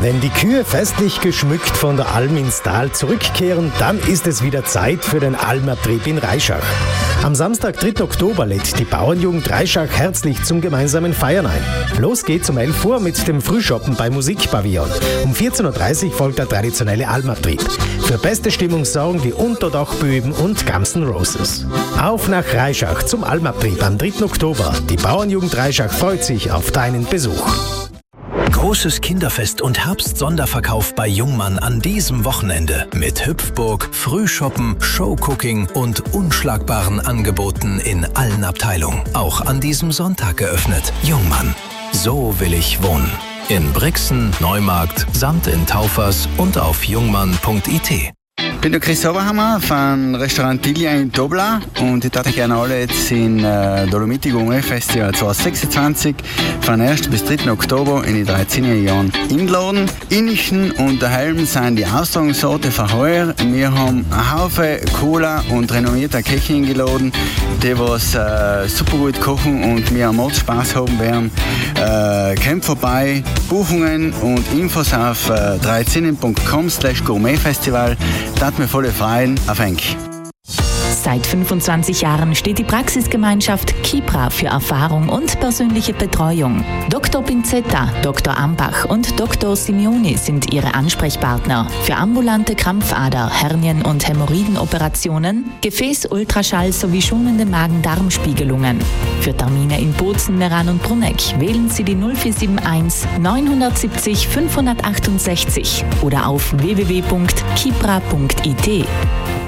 Wenn die Kühe festlich geschmückt von der Alm ins Tal zurückkehren, dann ist es wieder Zeit für den Almabtrieb in Reischach. Am Samstag, 3. Oktober, lädt die Bauernjugend Reischach herzlich zum gemeinsamen Feiern ein. Los geht's um 11 Uhr mit dem Frühschoppen bei Musikpavillon. Um 14.30 Uhr folgt der traditionelle Almabtrieb. Für beste Stimmung sorgen die Unterdachböben und Guns N' Roses. Auf nach Reischach zum Almabtrieb am 3. Oktober. Die Bauernjugend Reischach freut sich auf deinen Besuch. Großes Kinderfest und Herbst-Sonderverkauf bei Jungmann an diesem Wochenende. Mit Hüpfburg, Frühshoppen, Showcooking und unschlagbaren Angeboten in allen Abteilungen. Auch an diesem Sonntag geöffnet. Jungmann. So will ich wohnen. In Brixen, Neumarkt, samt in Taufers und auf jungmann.it. Ich bin der Chris Oberhammer von Restaurant Tilia in Tobla und ich darf gerne alle jetzt in Dolomiti Gourmet Festival 2026 von 1. bis 3. Oktober in die 13 Jahren einladen. Innischen und daheim sind die Austragungsorte für heuer. Wir haben einen Haufen cooler und renommierter Köche eingeladen, die was super gut kochen und wir am Mordspaß haben werden. Kommt vorbei, Buchungen und Infos auf 13.com/Gourmetfestival. Das hat mir voll freuen. Auf Enk. Seit 25 Jahren steht die Praxisgemeinschaft Kipra für Erfahrung und persönliche Betreuung. Dr. Pinzetta, Dr. Ambach und Dr. Simeoni sind ihre Ansprechpartner für ambulante Krampfader-, Hernien- und Hämorrhoidenoperationen, Gefäß-Ultraschall sowie schonende Magen-Darm-Spiegelungen. Für Termine in Bozen, Meran und Brunegg wählen Sie die 0471 970 568 oder auf www.kipra.it.